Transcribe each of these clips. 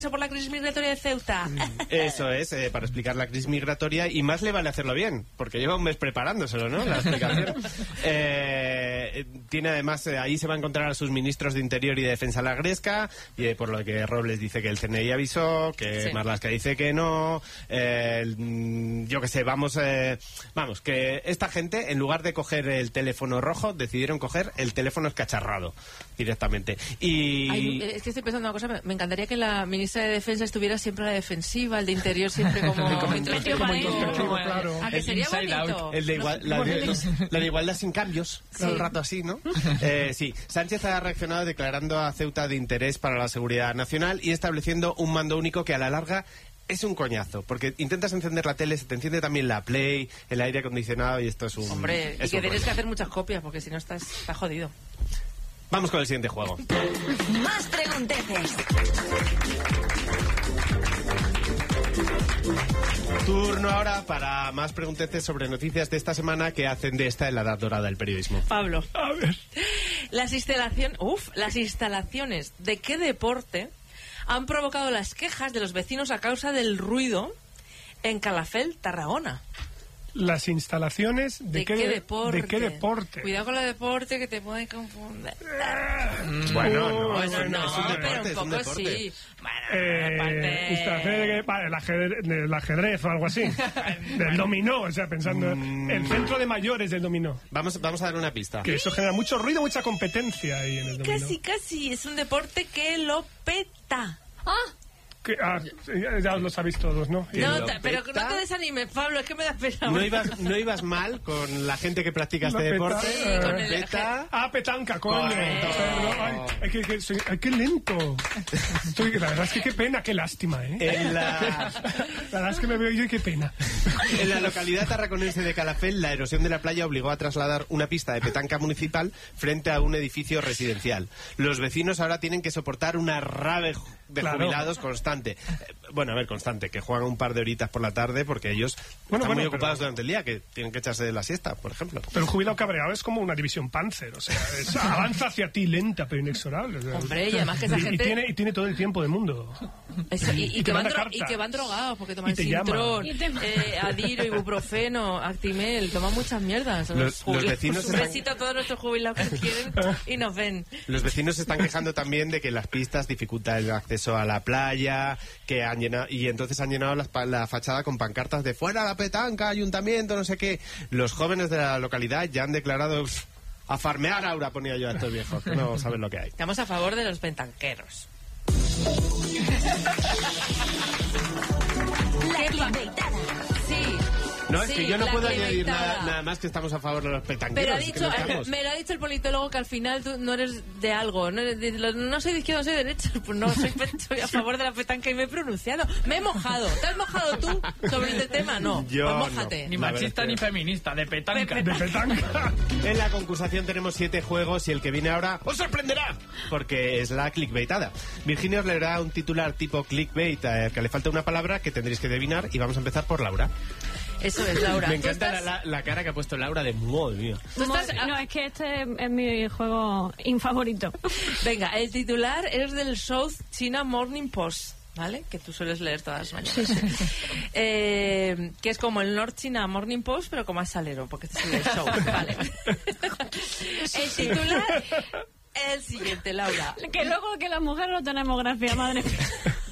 por la crisis migratoria de Ceuta. Eso es, para explicar la crisis migratoria, y más le vale hacerlo bien, porque lleva un mes preparándoselo, ¿no? La explicación. Tiene además, ahí se va a encontrar a sus ministros de Interior y de Defensa la Gresca, y por lo que Robles dice que el CNI avisó, que sí. Marlaska dice que no, yo qué sé, vamos, que esta gente, en lugar de coger el teléfono rojo, decidieron coger el teléfono escacharrado directamente. Y es que estoy pensando una cosa, me encantaría que la ministra de Defensa estuviera siempre a la defensiva, el de Interior siempre como claro. ¿A que sería bonito? La de igualdad sin cambios, todo el rato así, ¿no? Sí, Sánchez ha reaccionado declarando a Ceuta de interés para la seguridad nacional y estableciendo un mando único que a la larga es un coñazo, porque intentas encender la tele, se te enciende también la Play, el aire acondicionado, y esto es un... Hombre, y que tienes que hacer muchas copias, porque si no estás jodido. Vamos con el siguiente juego. Más pregunteces. Turno ahora para más pregunteces sobre noticias de esta semana que hacen de esta en la edad dorada del periodismo. Pablo. A ver. Las instalaciones de qué deporte han provocado las quejas de los vecinos a causa del ruido en Calafell, Tarragona? Las instalaciones ¿De qué deporte? ¿De qué deporte? Cuidado con el deporte, que te puede confundir. Bueno, no, es un deporte, pero un poco sí. Bueno, el ajedrez o algo así. Del dominó, o sea, pensando el centro de mayores del dominó. Vamos a dar una pista. Que eso genera mucho ruido, mucha competencia ahí en el dominó. Casi. Es un deporte que lo peta. Ya los sabéis todos, ¿no? No, pero no te desanimes, Pablo, es que me da pena. No ibas mal con la gente que practica este deporte. Con el petanca, coño. Ay, qué lento. La verdad es que qué pena, qué lástima, ¿eh? La verdad es que me veo yo y qué pena. En la localidad tarraconense de Calafell, la erosión de la playa obligó a trasladar una pista de petanca municipal frente a un edificio residencial. Los vecinos ahora tienen que soportar una rave de jubilados constante. Constante, que juegan un par de horitas por la tarde porque ellos están muy ocupados durante el día, que tienen que echarse de la siesta, por ejemplo. Pero un jubilado cabreado es como una división Panzer, o sea, avanza hacia ti lenta pero inexorable. O sea, hombre, y además que esa gente... Y tiene todo el tiempo del mundo. Y que van drogados porque toman Sintrón, Adiro, Ibuprofeno, Actimel, toman muchas mierdas. Los vecinos un besito a todos nuestros jubilados que quieren y nos ven. Los vecinos se están quejando también de que las pistas dificultan el acceso a la playa, que han llenado, y entonces han llenado la fachada con pancartas de fuera la petanca, ayuntamiento, no sé qué. Los jóvenes de la localidad ya han declarado a farmear aura, ponía yo a estos viejos, que no saben lo que hay. Estamos a favor de los petanqueros. La clickbaitada. Sí. No, es que yo no puedo añadir nada más que estamos a favor de los petanqueros. Pero me lo ha dicho el politólogo que al final tú no eres de algo. No soy de izquierda, no soy de derecha. Pues no, soy a favor de la petanca y me he pronunciado. Me he mojado. ¿Te has mojado tú sobre este tema? No. Yo pues mójate. No. Ni machista ni feminista, de petanca. De petanca. En la concursación tenemos 7 juegos y el que viene ahora os sorprenderá, porque es la clickbaitada. Virginia os leerá un titular tipo clickbait que le falta una palabra que tendréis que adivinar, y vamos a empezar por Laura. Eso es, Laura. Me encanta la cara que ha puesto Laura de madre mía. No, es que este es mi juego infavorito. Venga, el titular es del South China Morning Post, ¿vale? Que tú sueles leer todas las mañanas. Sí. Que es como el North China Morning Post, pero con más salero, porque este es el South, ¿vale? El titular es el siguiente, Laura. Que luego que las mujeres no tenemos gracia, madre mía.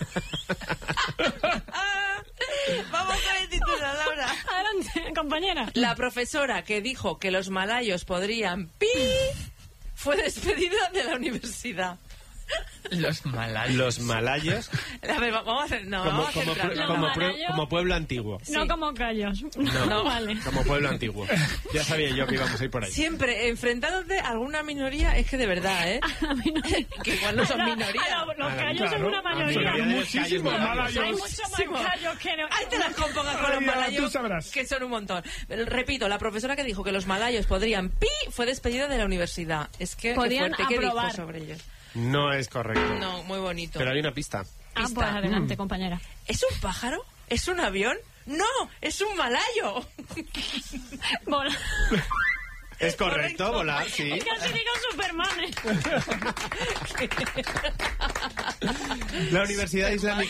Vamos con el titular, Laura. Adelante, compañera. La profesora que dijo que los malayos podrían fue despedida de la universidad. Los malayos. Los malayos. A ver, vamos a hacer... No, vamos a centrarnos. Como pueblo antiguo. No, sí. Como callos. No, vale. Como pueblo antiguo. Ya sabía yo que íbamos a ir por ahí. Siempre enfrentándote a alguna minoría, es que de verdad, ¿eh? Que igual no son minoría. Los callos son una mayoría. Hay muchísimos malayos. Hay muchos más callos que no. Ahí te las compongas con los malayos, que son un montón. Repito, la profesora que dijo que los malayos podrían fue despedida de la universidad. Es que podían qué fuerte, ¿qué aprobar. dijo sobre ellos? No es correcto. No, muy bonito. Pero hay una pista. Pues adelante, compañera. ¿Es un pájaro? ¿Es un avión? ¡No! ¡Es un malayo! Volar. Es correcto, volar, sí. Es casi digo Superman. La Universidad Islámica